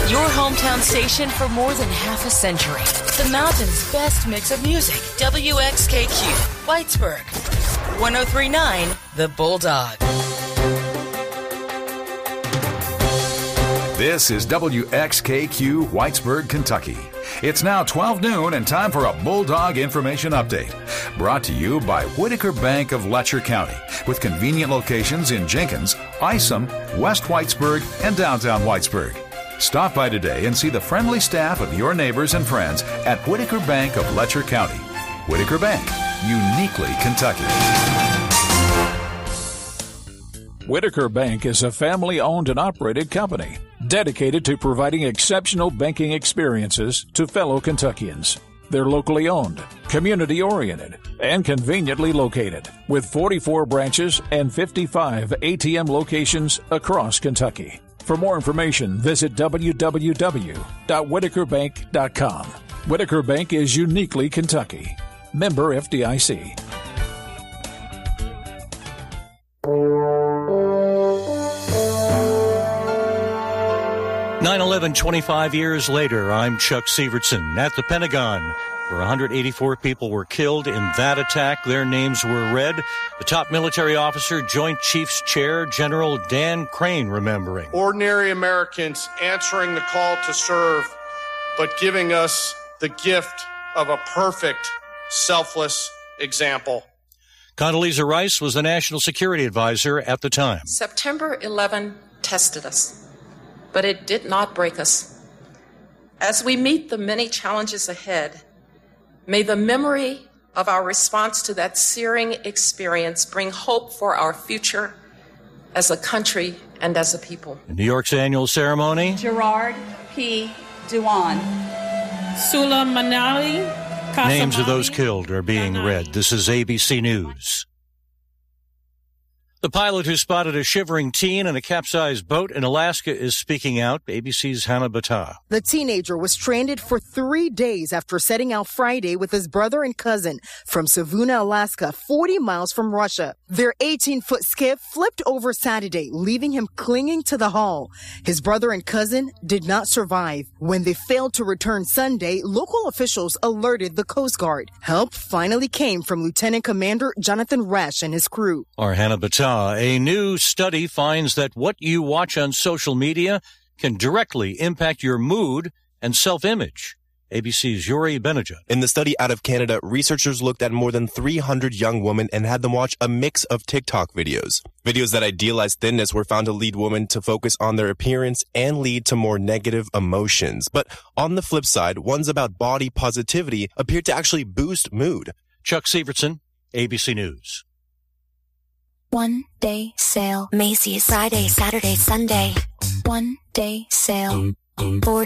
Your hometown station for more than half a century. The mountain's best mix of music. WXKQ, Whitesburg. 103.9, The Bulldog. This is WXKQ, Whitesburg, Kentucky. It's now 12 noon and time for a Bulldog Information Update. Brought to you by Whitaker Bank of Letcher County, with convenient locations in Jenkins, Isom, West Whitesburg, and downtown Whitesburg. Stop by today and see the friendly staff of your neighbors and friends at Whitaker Bank of Letcher County. Whitaker Bank, uniquely Kentucky. Whitaker Bank is a family-owned and operated company dedicated to providing exceptional banking experiences to fellow Kentuckians. They're locally owned, community-oriented, and conveniently located, with 44 branches and 55 ATM locations across Kentucky. For more information, visit www.whitakerbank.com. Whitaker Bank is uniquely Kentucky. Member FDIC. 9/11, 25 years later, I'm Chuck Sievertson at the Pentagon, where 184 people were killed in that attack. Their names were read. The top military officer, Joint Chiefs Chair, General Dan Crane, remembering. Ordinary Americans answering the call to serve, but giving us the gift of a perfect, selfless example. Condoleezza Rice was the National Security Advisor at the time. September 11 tested us, but it did not break us. As we meet the many challenges ahead, may the memory of our response to that searing experience bring hope for our future as a country and as a people. New York's annual ceremony. Gerard P. Dewan. Sula Manali. Names of those killed are being read. This is ABC News. The pilot who spotted a shivering teen in a capsized boat in Alaska is speaking out. ABC's Hannah Battah. The teenager was stranded for 3 days after setting out Friday with his brother and cousin from Savuna, Alaska, 40 miles from Russia. Their 18-foot skiff flipped over Saturday, leaving him clinging to the hull. His brother and cousin did not survive. When they failed to return Sunday, local officials alerted the Coast Guard. Help finally came from Lieutenant Commander Jonathan Rash and his crew. Our Hannah Battah. A new study finds that what you watch on social media can directly impact your mood and self-image. ABC's Yuri Benajat. In the study out of Canada, researchers looked at more than 300 young women and had them watch a mix of TikTok videos. Videos that idealize thinness were found to lead women to focus on their appearance and lead to more negative emotions. But on the flip side, ones about body positivity appeared to actually boost mood. Chuck Sievertson, ABC News. One day sale, Macy's, Friday, Saturday, Sunday. One day sale, 4